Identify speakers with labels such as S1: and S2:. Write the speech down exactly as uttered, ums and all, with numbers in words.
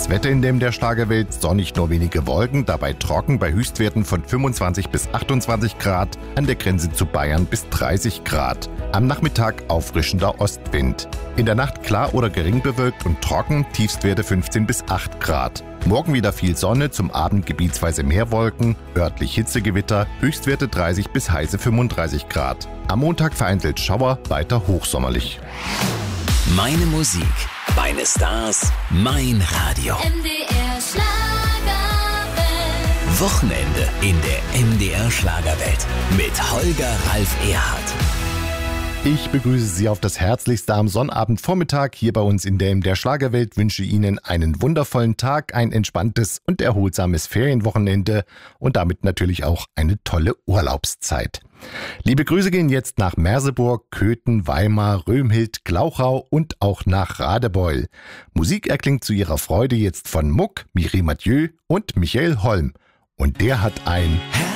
S1: Das Wetter in dem der Schlagerwelt: sonnig, nur wenige Wolken, dabei trocken bei Höchstwerten von fünfundzwanzig bis achtundzwanzig Grad, an der Grenze zu Bayern bis dreißig Grad. Am Nachmittag auffrischender Ostwind. In der Nacht klar oder gering bewölkt und trocken, Tiefstwerte fünfzehn bis acht Grad. Morgen wieder viel Sonne, zum Abend gebietsweise mehr Wolken, örtlich Hitzegewitter, Höchstwerte dreißig bis heiße fünfunddreißig Grad. Am Montag vereinzelt Schauer, weiter hochsommerlich.
S2: Meine Musik, meine Stars, mein Radio.
S3: M D R Schlagerwelt.
S2: Wochenende in der M D R Schlagerwelt mit Holger Ralf Erhardt.
S1: Ich begrüße Sie auf das Herzlichste am Sonnabendvormittag hier bei uns in der M D R Schlagerwelt, wünsche Ihnen einen wundervollen Tag, ein entspanntes und erholsames Ferienwochenende und damit natürlich auch eine tolle Urlaubszeit. Liebe Grüße gehen jetzt nach Merseburg, Köthen, Weimar, Römhild, Glauchau und auch nach Radebeul. Musik erklingt zu Ihrer Freude jetzt von Muck, Mireille Mathieu und Michael Holm. Und der hat ein